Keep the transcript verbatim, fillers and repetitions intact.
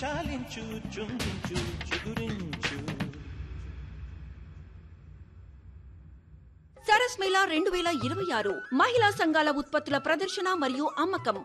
చాలించు చుంబించు చిగురించు. సరస్ మేళా రెండు వేల ఇరవై ఆరు మహిళా సంఘాల ఉత్పత్తుల ప్రదర్శన మరియు అమ్మకం